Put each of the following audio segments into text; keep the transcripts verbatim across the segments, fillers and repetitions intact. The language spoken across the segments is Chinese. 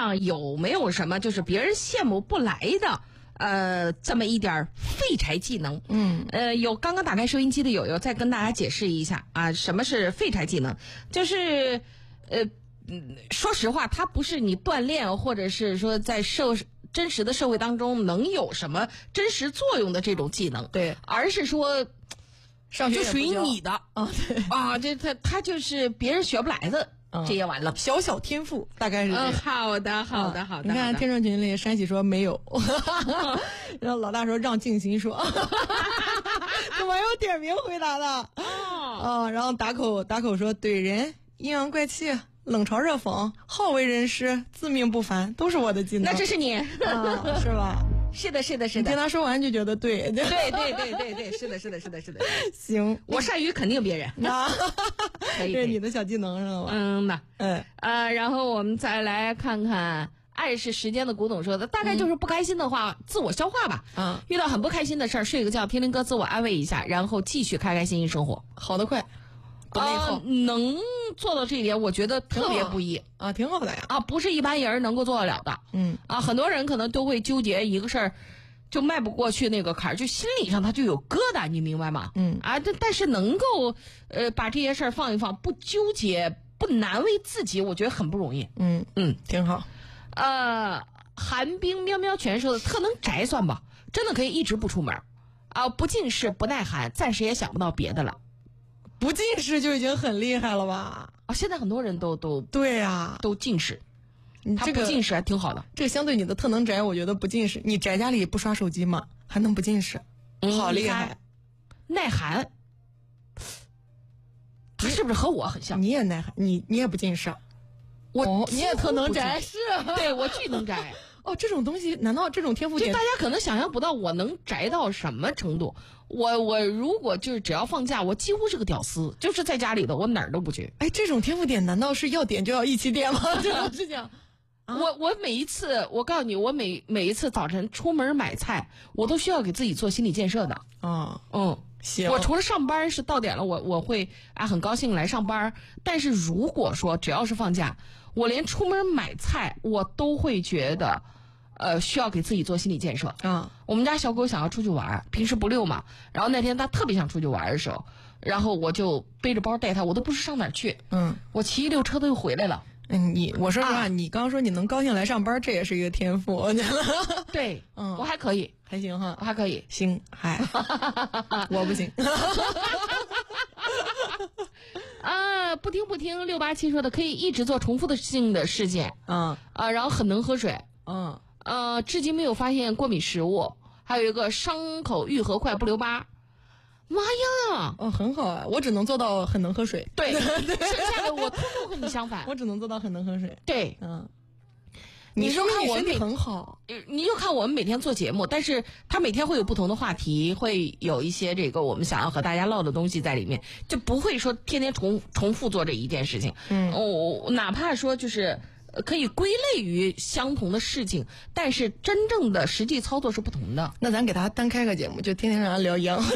上有没有什么就是别人羡慕不来的呃这么一点废柴技能？ 嗯， 呃，有刚刚打开收音机的友友再跟大家解释一下啊，什么是废柴技能？就是呃。嗯，说实话，它不是你锻炼，或者是说在社真实的社会当中能有什么真实作用的这种技能， 对， 而是说上学就属于你的啊，对啊，这他他就是别人学不来的， 嗯、 这也完了， 小小天赋大概是这样。 嗯，好的，好的，好的。 你看听众群里山喜说没有，然后老大说让静心说，怎么有点名回答的？ 哦， 啊，然后打口打口说怼人，阴阳怪气。冷嘲热讽，好为人师，自命不凡，都是我的技能。 那这是你， 啊、是吧？ 是的，是的，是的。 听他说完就觉得对， 对，对，对，对，对，对，是的，是的，是的，是的。 行， 我善于肯定别人， 啊， 可以， 这是你的小技能，知道吗？ 嗯呐， 嗯呃，然后我们再来看看。爱是时间的古董说的，大概就是不开心的话、嗯、自我消化吧。 嗯， 遇到很不开心的事儿，睡个觉，听听歌，自我安慰一下，然后继续开开心心生活， 好得快。 呃，能做到这一点，我觉得特别不易啊，挺好的呀。 啊，不是一般人能够做得了的。 嗯啊，很多人可能都会纠结一个事儿，就迈不过去那个坎儿，就心理上他就有疙瘩，你明白吗？ 嗯啊，但但是能够呃把这些事儿放一放，不纠结，不难为自己，我觉得很不容易。 嗯嗯， 挺好。 呃，寒冰喵喵全说的特能宅算吧，真的可以一直不出门啊，不近视不耐寒，暂时也想不到别的了。 不近视就已经很厉害了吧？ 啊，现在很多人都都对呀、啊， 都近视，他这个不近视还挺好的。 这个相对你的特能宅，我觉得不近视。你宅家里不刷手机吗？还能不近视？ 嗯、 好厉害！ 耐寒，他是不是和我很像？ 你也耐寒，你你也不近视。 我、 哦、你也特能宅，是？ 对，我巨能宅。 哦，这种东西，难道这种天赋点？ 就大家可能想象不到我能宅到什么程度。我我如果就是只要放假，我几乎是个屌丝，就是在家里的我哪儿都不去。 哎，这种天赋点难道是要点就要一起点吗？这种事情。啊、 我我每一次，我告诉你，我每每一次早晨出门买菜，我都需要给自己做心理建设的。 啊， 嗯， 行。 我除了上班是到点了，我我会啊很高兴来上班。但是如果说只要是放假，我连出门买菜我都会觉得。呃，需要给自己做心理建设。 嗯， 我们家小狗想要出去玩，平时不遛嘛。然后那天它特别想出去玩的时候，然后我就背着包带它，我都不知上哪儿去。 嗯， 我骑一溜车它就回来了。 嗯，你我说实话， 啊、 你刚说你能高兴来上班，这也是一个天赋，我觉得。 对， 嗯， 我还可以， 还行哈， 我还可以， 行，嗨，我不行。 啊，不听不听，六八七说的可以一直做重复的性的事件。 嗯啊，然后很能喝水。 嗯。 呃，至今没有发现过敏食物，还有一个伤口愈合快不留疤。妈呀！ 哦，很好啊，我只能做到很能喝水。 对，剩下的我通通和你相反。 我只能做到很能喝水。 对， 嗯。 你就看我们身体很好， 你就看我们每天做节目，但是他每天会有不同的话题，会有一些这个我们想要和大家唠的东西在里面，就不会说天天重重复做这一件事情。 嗯， 哦，哪怕说就是。可以归类于相同的事情，但是真正的实际操作是不同的。 那咱给他单开个节目，就天天让他聊一样，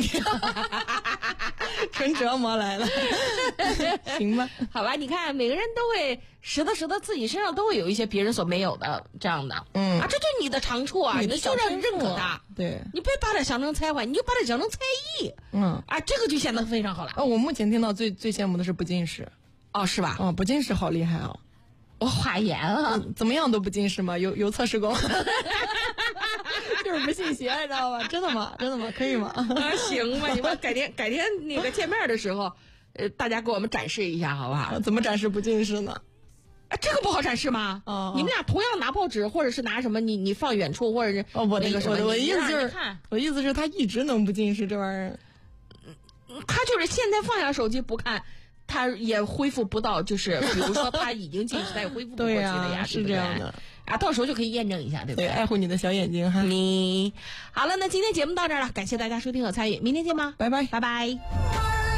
纯折磨来了，行吧？ 好吧，你看每个人都会时得时得自己身上都会有一些别人所没有的这样的， 嗯啊，这就是你的长处啊， 你的小就要认可它。 对， 你别把它想成才华，你就把它想成才艺。 嗯， 啊，这个就显得非常好了。 哦，我目前听到最最羡慕的是不近视。 哦，是吧？ 哦，不近视好厉害啊！ 我化验了、 嗯，怎么样都不近视吗？有有测试过，就是不信邪，你知道吗？真的吗？真的吗？可以吗？ 啊，行吧，你们改天改天那个见面的时候，呃，大家给我们展示一下，好不好？ 怎么展示不近视呢？ 啊，这个不好展示吗？ 哦， 你们俩同样拿报纸，或者是拿什么？你你放远处，或者是哦，我的那个什么？ 我的我的意思就是， 看我的意思是，他一直能不近视这玩意儿。 他就是现在放下手机不看。他也恢复不到，就是比如说他已经近视，他也恢复不过去的呀， 对啊，是这样的啊，到时候就可以验证一下，对不对？ 对，爱护你的小眼睛哈。 你好了，那今天节目到这儿了，感谢大家收听和参与，明天见吧， 拜拜， 拜拜。